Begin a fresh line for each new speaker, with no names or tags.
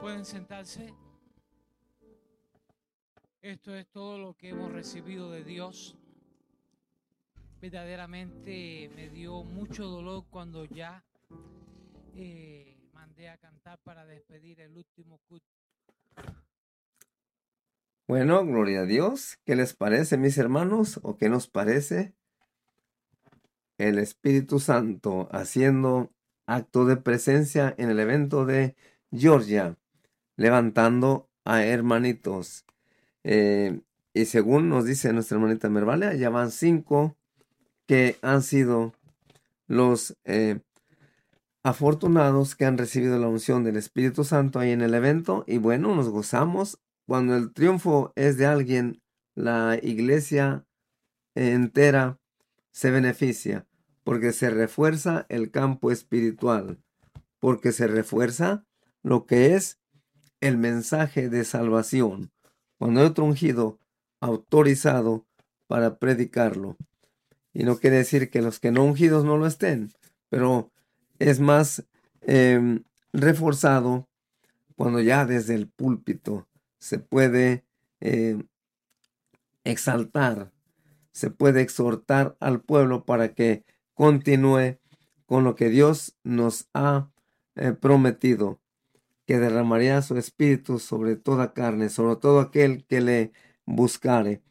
Pueden sentarse. Esto es todo lo que hemos recibido de Dios. Verdaderamente me dio mucho dolor cuando ya mandé a cantar para despedir el último culto.
Bueno, gloria a Dios. ¿Qué les parece, mis hermanos? ¿O qué nos parece el Espíritu Santo haciendo acto de presencia en el evento de Georgia, levantando a hermanitos? Y según nos dice nuestra hermanita Mervalia, ya van 5 que han sido los afortunados que han recibido la unción del Espíritu Santo ahí en el evento. Y bueno, nos gozamos. Cuando el triunfo es de alguien, la iglesia entera se beneficia, porque se refuerza el campo espiritual, porque se refuerza lo que es el mensaje de salvación. Cuando hay otro ungido autorizado para predicarlo. Y no quiere decir que los que no ungidos no lo estén, pero es más reforzado cuando ya desde el púlpito se puede exaltar, se puede exhortar al pueblo para que continúe con lo que Dios nos ha prometido, que derramaría su espíritu sobre toda carne, sobre todo aquel que le buscare.